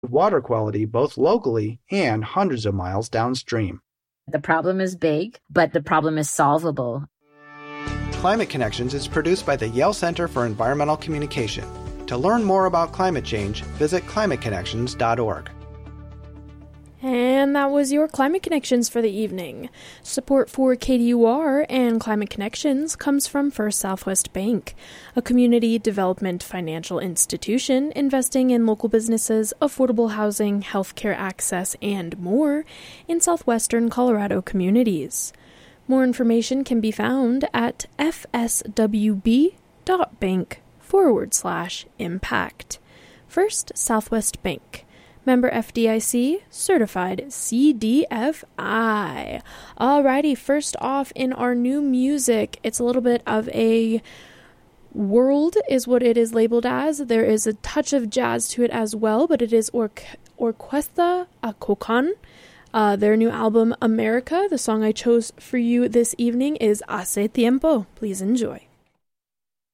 water quality both locally and hundreds of miles downstream. The problem is big, but the problem is solvable. Climate Connections is produced by the Yale Center for Environmental Communication. To learn more about climate change, visit climateconnections.org. And that was your Climate Connections for the evening. Support for KDUR and Climate Connections comes from First Southwest Bank, a community development financial institution investing in local businesses, affordable housing, healthcare access, and more in southwestern Colorado communities. More information can be found at fswb.bank/impact. First Southwest Bank. Member FDIC, certified CDFI. Alrighty, first off in our new music, it's a little bit of a world is what it is labeled as. There is a touch of jazz to it as well, but it is Orquesta Acocan. Their new album, America. The song I chose for you this evening is Hace Tiempo. Please enjoy.